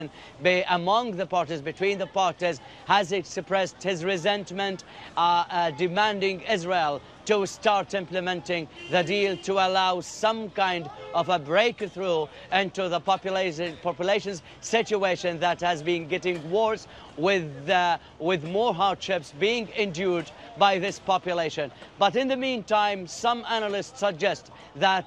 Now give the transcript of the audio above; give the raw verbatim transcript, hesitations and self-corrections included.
be among the parties, between the parties, has expressed his resentment, uh, uh, demanding Israel to start implementing the deal to allow some kind of a breakthrough into the population, population's situation that has been getting worse with, uh, with more hardships being endured by this population. But in the meantime, some analysts suggest that